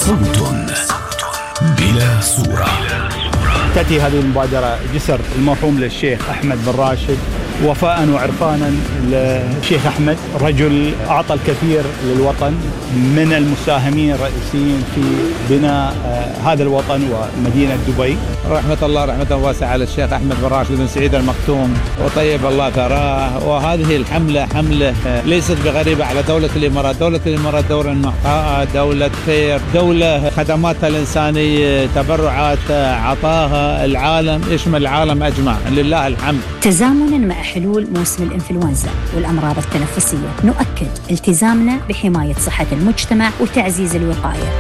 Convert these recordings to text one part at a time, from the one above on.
صوت بلا صورة. تأتي هذه المبادرة جسر المرحوم للشيخ أحمد بن راشد وفاء وعرفانا للشيخ أحمد، رجل أعطى الكثير للوطن، من المساهمين الرئيسيين في بناء هذا الوطن ومدينة دبي. رحمة الله رحمة واسعة على الشيخ أحمد بن راشد بن سعيد المكتوم، وطيب الله ثراه. وهذه الحملة حملة ليست بغريبة على دولة الإمارات. دولة الإمارات دولة محققة، دولة خير، دولة خدماتها الإنسانية، تبرعات عطاها العالم، يشمل العالم أجمع، لله الحمد. تزامنا مع حلول موسم الإنفلونزا والأمراض التنفسية، نؤكد التزامنا بحماية صحة المجتمع وتعزيز الوقاية.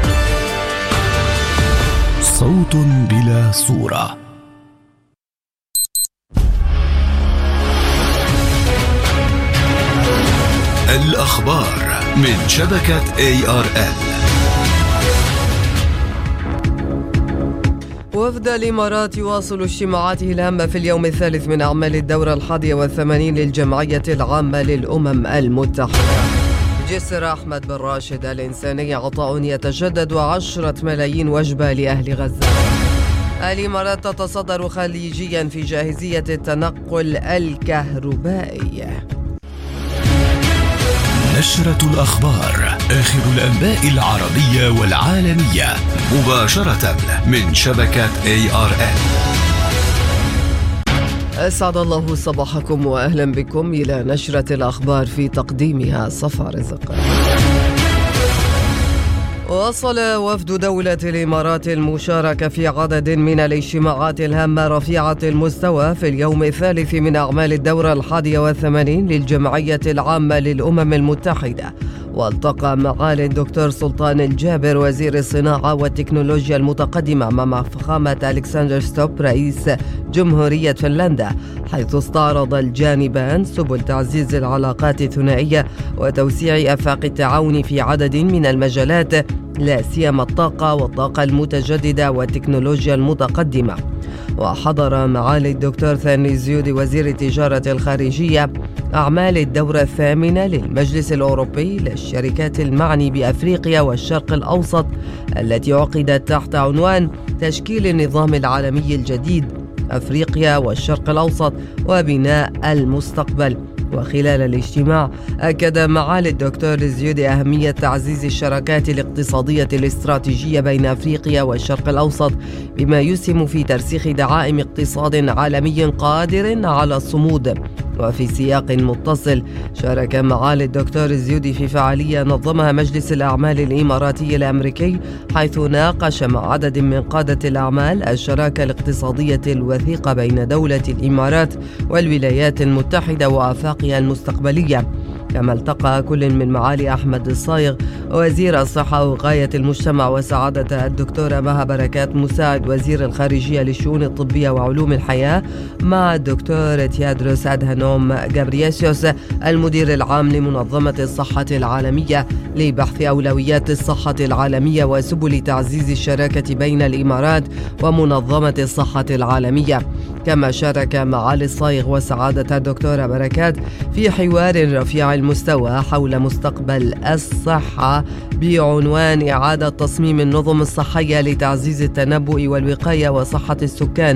صوت بلا صورة. الأخبار من شبكة ARN. وفد الإمارات يواصل اجتماعاته الهامة في اليوم الثالث من أعمال الدورة 81 للجمعية العامة للأمم المتحدة. جسر أحمد بن راشد الإنساني عطاء يتجدد 10 ملايين وجبة لأهل غزة. الإمارات تتصدر خليجيا في جاهزية التنقل الكهربائي. نشرة الأخبار، آخر الأنباء العربية والعالمية، مباشرة من شبكة ARN. أسعد الله صباحكم وأهلا بكم إلى نشرة الأخبار، في تقديمها صفا رزق. وصل وفد دولة الإمارات المشاركة في عدد من الاجتماعات الهامة رفيعة المستوى في اليوم الثالث من أعمال الدورة 81 للجمعية العامة للأمم المتحدة، والتقى معالي الدكتور سلطان الجابر وزير الصناعة والتكنولوجيا المتقدمة مع فخامة ألكسندر ستوب رئيس جمهورية فنلندا، حيث استعرض الجانبان سبل تعزيز العلاقات الثنائية وتوسيع آفاق التعاون في عدد من المجالات، لا سيما الطاقة والطاقة المتجددة والتكنولوجيا المتقدمة. وحضر معالي الدكتور ثاني الزيودي وزير التجارة الخارجية أعمال الدورة 8 للمجلس الأوروبي للشركات المعني بأفريقيا والشرق الأوسط، التي عقدت تحت عنوان تشكيل النظام العالمي الجديد، أفريقيا والشرق الأوسط وبناء المستقبل. وخلال الاجتماع أكد معالي الدكتور الزيودي أهمية تعزيز الشراكات الاقتصادية الاستراتيجية بين أفريقيا والشرق الأوسط، بما يسهم في ترسيخ دعائم اقتصاد عالمي قادر على الصمود. وفي سياق متصل، شارك معالي الدكتور الزيودي في فعالية نظمها مجلس الأعمال الإماراتي الأمريكي، حيث ناقش مع عدد من قادة الأعمال الشراكة الاقتصادية الوثيقة بين دولة الإمارات والولايات المتحدة وآفاقها المستقبلية. كما التقى كل من معالي أحمد الصايغ وزير الصحة ووقاية المجتمع وسعادة الدكتورة مها بركات مساعد وزير الخارجية للشؤون الطبية وعلوم الحياة مع الدكتور تيادروس أدهانوم غابرييسوس المدير العام لمنظمة الصحة العالمية، لبحث أولويات الصحة العالمية وسبل تعزيز الشراكة بين الإمارات ومنظمة الصحة العالمية. كما شارك معالي الصايغ وسعادة الدكتورة بركات في حوار رفيع المستوى حول مستقبل الصحة بعنوان إعادة تصميم النظم الصحية لتعزيز التنبؤ والوقاية وصحة السكان.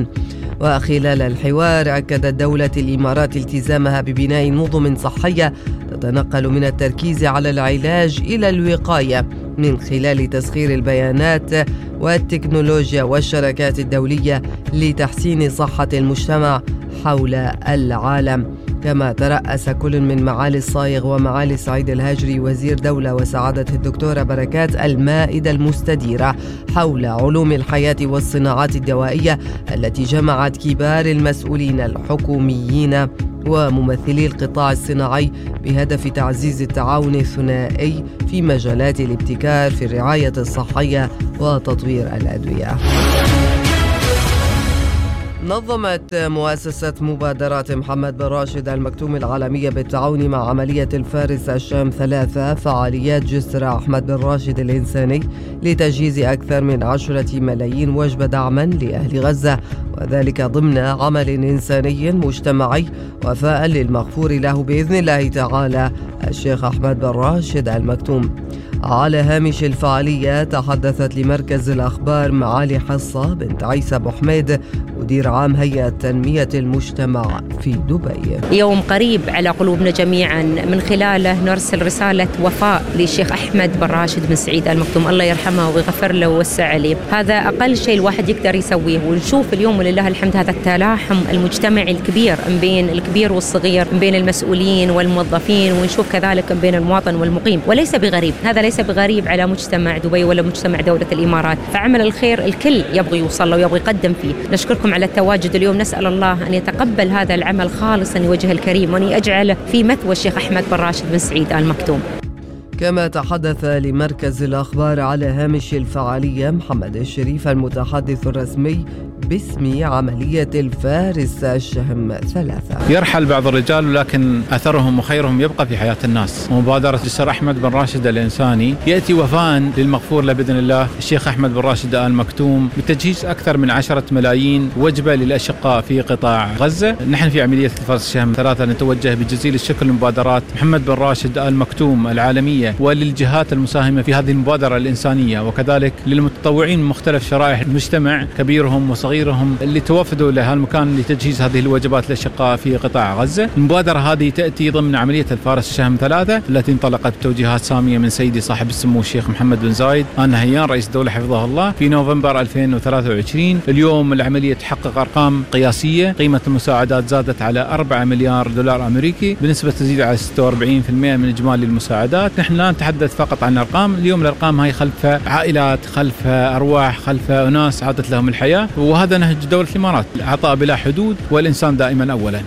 وخلال الحوار أكدت دولة الإمارات التزامها ببناء نظم صحية تتنقل من التركيز على العلاج إلى الوقاية من خلال تسخير البيانات والتكنولوجيا والشراكات الدولية لتحسين صحة المجتمع حول العالم. كما ترأس كل من معالي الصايغ ومعالي سعيد الهاجري وزير دولة وسعادة الدكتورة بركات المائدة المستديرة حول علوم الحياة والصناعات الدوائية، التي جمعت كبار المسؤولين الحكوميين وممثلي القطاع الصناعي بهدف تعزيز التعاون الثنائي في مجالات الابتكار في الرعاية الصحية وتطوير الأدوية. نظمت مؤسسة مبادرات محمد بن راشد المكتوم العالمية بالتعاون مع عملية الفارس الشام 3 فعاليات جسر أحمد بن راشد الإنساني لتجهيز أكثر من 10 ملايين وجبة دعما لأهل غزة، وذلك ضمن عمل إنساني مجتمعي وفاء للمغفور له بإذن الله تعالى الشيخ أحمد بن راشد المكتوم. على هامش الفعالية تحدثت لمركز الأخبار معالي حصة بنت عيسى أبو حميد مدير عام هيئة تنمية المجتمع في دبي. يوم قريب على قلوبنا جميعا، من خلاله نرسل رسالة وفاء للشيخ أحمد بن راشد بن سعيد آل مكتوم، الله يرحمه ويغفر له ويوسع عليه. هذا أقل شيء الواحد يقدر يسويه، ونشوف اليوم ولله الحمد هذا التلاحم المجتمعي الكبير بين الكبير والصغير، بين المسؤولين والموظفين، ونشوف كذلك بين المواطن والمقيم، وليس بغريب، هذا ليس بغريب على مجتمع دبي ولا مجتمع دولة الإمارات. فعمل الخير الكل يبغي يوصل له ويبغي يقدم فيه. نشكركم على التواجد اليوم، نسأل الله أن يتقبل هذا العمل خالصا لوجه الكريم، وأن يجعله في مثوى الشيخ أحمد بن راشد بن سعيد آل مكتوم. كما تحدث لمركز الأخبار على هامش الفعالية محمد الشريف المتحدث الرسمي باسم عملية الفارس الشهم 3. يرحل بعض الرجال ولكن أثرهم وخيرهم يبقى في حياة الناس. مبادرة الشيخ أحمد بن راشد الإنساني يأتي وفاء للمغفور له بإذن الله الشيخ أحمد بن راشد آل مكتوم بتجهيز أكثر من 10 ملايين وجبة للأشقاء في قطاع غزة. نحن في عملية الفارس الشهم 3 نتوجه بجزيل الشكر لمبادرات محمد بن راشد آل مكتوم العالمية وللجهات المساهمة في هذه المبادرة الإنسانية، وكذلك للمتطوعين من مختلف شرائح المجتمع كبيرهم وصغيرهم اللي توافدوا لهالمكان لتجهيز هذه الوجبات للأشقاء في قطاع غزة. المبادرة هذه تأتي ضمن عملية الفارس الشهم 3 التي انطلقت بتوجيهات سامية من سيدي صاحب السمو الشيخ محمد بن زايد آل نهيان رئيس الدولة حفظه الله في نوفمبر 2023. اليوم العملية تحقق أرقام قياسية، قيمة المساعدات زادت على 4 مليار دولار أمريكي بنسبة تزيد على 46% من إجمالي المساعدات. نحن لا نتحدث فقط عن أرقام، اليوم الأرقام هاي خلف عائلات، خلف أرواح، خلف أناس عادت لهم الحياة، وهذا نهج دولة الإمارات، العطاء بلا حدود والإنسان دائما أولا.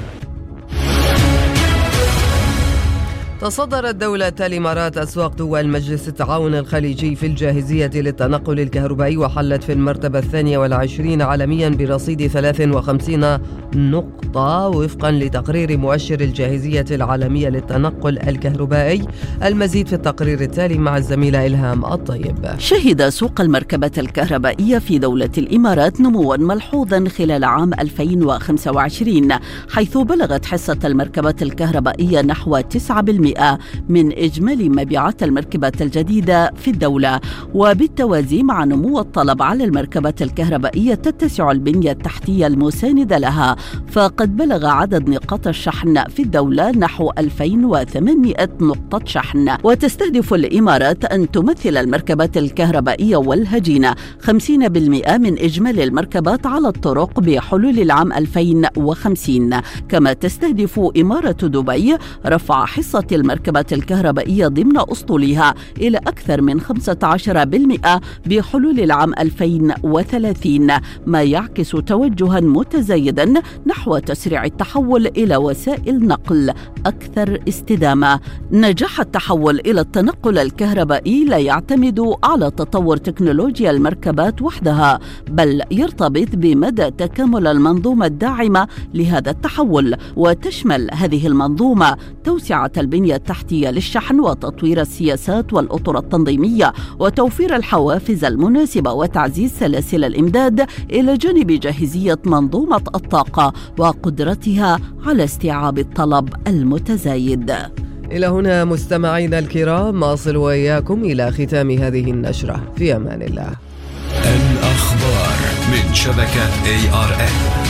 تصدرت دولة الإمارات أسواق دول مجلس التعاون الخليجي في الجاهزية للتنقل الكهربائي، وحلت في المرتبة 22 عالميا برصيد 53 نقطة وفقا لتقرير مؤشر الجاهزية العالمية للتنقل الكهربائي. المزيد في التقرير التالي مع الزميلة إلهام الطيب. شهد سوق المركبة الكهربائية في دولة الإمارات نموا ملحوظا خلال عام 2025، حيث بلغت حصة المركبات الكهربائية نحو 9% من إجمالي مبيعات المركبات الجديدة في الدولة. وبالتوازي مع نمو الطلب على المركبات الكهربائية تتسع البنية التحتية المساندة لها، فقد بلغ عدد نقاط الشحن في الدولة نحو 2800 نقطة شحن. وتستهدف الإمارات أن تمثل المركبات الكهربائية والهجينة 50% من إجمالي المركبات على الطرق بحلول العام 2050. كما تستهدف إمارة دبي رفع حصة المركبات الكهربائية ضمن أسطولها إلى أكثر من 15% بحلول العام 2030، ما يعكس توجها متزايدا نحو تسريع التحول إلى وسائل نقل أكثر استدامة. نجاح التحول إلى التنقل الكهربائي لا يعتمد على تطور تكنولوجيا المركبات وحدها، بل يرتبط بمدى تكامل المنظومة الداعمة لهذا التحول، وتشمل هذه المنظومة توسعة البنية التحتية للشحن وتطوير السياسات والأطر التنظيمية وتوفير الحوافز المناسبة وتعزيز سلاسل الإمداد، إلى جانب جاهزية منظومة الطاقة وقدرتها على استيعاب الطلب المتزايد. إلى هنا مستمعينا الكرام نصل وإياكم إلى ختام هذه النشرة، في أمان الله. الأخبار من شبكة ARN.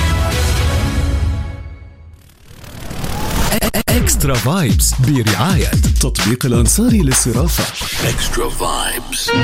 إكسترا فايبس برعاية تطبيق الأنصاري للصرافة. إكسترا فايبس.